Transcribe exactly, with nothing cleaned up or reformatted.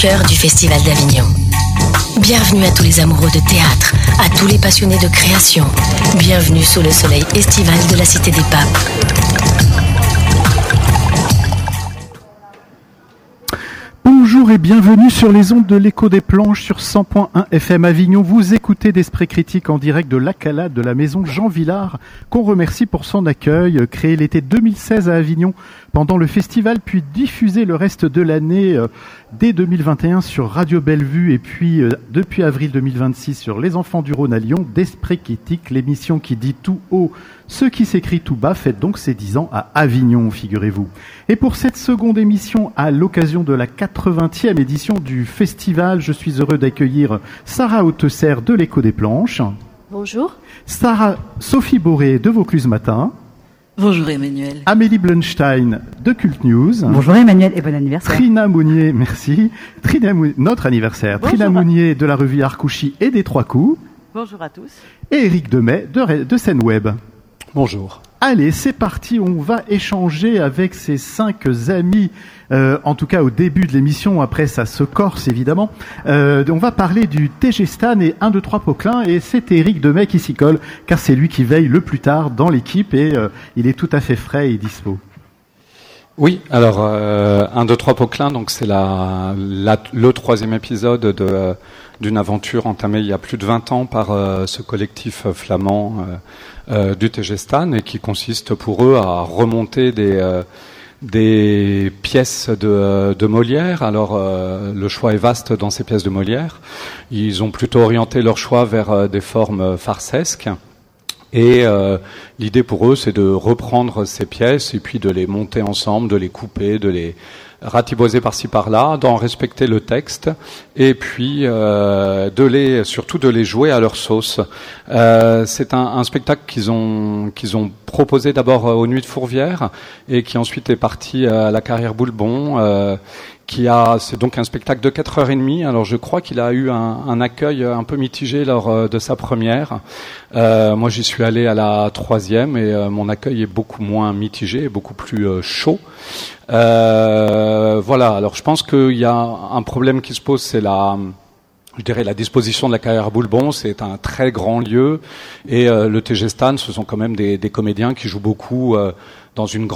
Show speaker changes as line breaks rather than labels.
Cœur du Festival d'Avignon. Bienvenue à tous les amoureux de théâtre, à tous les passionnés de création. Bienvenue sous le soleil estival de la Cité des Papes.
Bonjour et bienvenue sur les ondes de l'Écho des Planches sur cent point un F M Avignon. Vous écoutez d'Esprit Critique en direct de l'Acalade de la maison Jean Villard, qu'on remercie pour son accueil, créé l'été deux mille seize à Avignon pendant le festival, puis diffusé le reste de l'année euh, dès deux mille vingt et un sur Radio Bellevue et puis euh, depuis avril deux mille vingt-six sur Les Enfants du Rhône à Lyon, d'Esprit Critique, l'émission qui dit tout haut ce qui s'écrit tout bas, fête donc ses dix ans à Avignon, figurez-vous. Et pour cette seconde émission, à l'occasion de la quatre-vingtième édition du festival, je suis heureux d'accueillir Sarah Hautesser de l'Écho des Planches.
Bonjour.
Sarah Sophie Boré de Vaucluse Matin.
Bonjour Emmanuel.
Amélie Blunstein de Cult News.
Bonjour Emmanuel et bon anniversaire.
Trina Mounier, merci. Trina Mounier, notre anniversaire.
Bonjour.
Trina Mounier de la revue Arcouchi et des Trois Coups.
Bonjour à tous.
Et Éric Demet de, de Scène Web.
Bonjour.
Allez, c'est parti, on va échanger avec ces cinq amis, euh, en tout cas au début de l'émission, après ça se corse évidemment. Euh, on va parler du Tegestan et un, deux, trois Poquelin, et c'est Éric Demet qui s'y colle, car c'est lui qui veille le plus tard dans l'équipe, et euh, il est tout à fait frais et dispo.
Oui, alors euh, un, deux, trois Poquelin, donc c'est la, la, le troisième épisode de, euh, d'une aventure entamée il y a plus de vingt ans par euh, ce collectif flamand euh, euh, du Tegestan, et qui consiste pour eux à remonter des, euh, des pièces de, de Molière. Alors euh, le choix est vaste dans ces pièces de Molière. Ils ont plutôt orienté leur choix vers euh, des formes farcesques. Et euh, l'idée pour eux, c'est de reprendre ces pièces et puis de les monter ensemble, de les couper, de les ratiboiser par-ci par-là, d'en respecter le texte, et puis euh, de les, surtout de les jouer à leur sauce. Euh, c'est un, un spectacle qu'ils ont qu'ils ont proposé d'abord aux Nuits de Fourvière et qui ensuite est parti à la Carrière Boulbon. Euh, qui a, c'est donc un spectacle de quatre heures trente. Alors je crois qu'il a eu un, un accueil un peu mitigé lors de sa première. Euh, moi j'y suis allé à la troisième et euh, mon accueil est beaucoup moins mitigé, beaucoup plus euh, chaud. Euh, voilà, alors je pense qu'il y a un problème qui se pose, c'est la... Je dirais la disposition de la Carrière Boulbon, c'est un très grand lieu, et euh, le Tegestan, ce sont quand même des, des comédiens qui jouent beaucoup euh, dans une